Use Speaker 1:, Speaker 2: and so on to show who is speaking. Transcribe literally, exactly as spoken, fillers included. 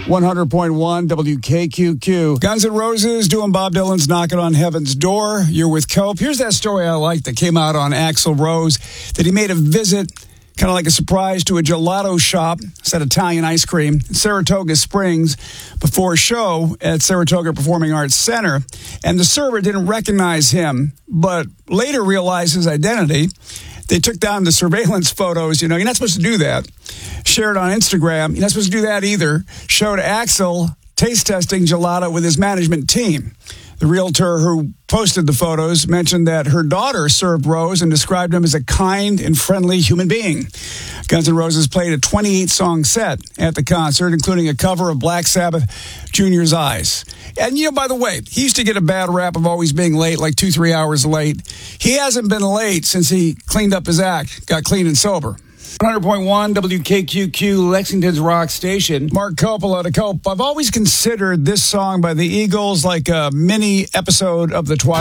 Speaker 1: one hundred point one W K Q Q. Guns N' Roses doing Bob Dylan's Knocking on Heaven's Door. You're with Cope. Here's that story I like that came out on Axl Rose, that he made a visit, kind of like a surprise, to a gelato shop, said Italian ice cream, in Saratoga Springs, before a show at Saratoga Performing Arts Center. And the server didn't recognize him, but later realized his identity. They took down the surveillance photos. You know, you're not supposed to do that. Shared on Instagram. You're not supposed to do that either. Showed Axl taste testing gelato with his management team. The realtor who posted the photos mentioned that her daughter served Rose and described him as a kind and friendly human being. Guns N' Roses played a twenty-eight song set at the concert, including a cover of Black Sabbath, Junior's Eyes. And, you know, by the way, he used to get a bad rap of always being late, like two, three hours late. He hasn't been late since he cleaned up his act, got clean and sober. one hundred point one W K Q Q, Lexington's rock station. Mark Coppola to Cope. I've always considered this song by the Eagles like a mini episode of The Twilight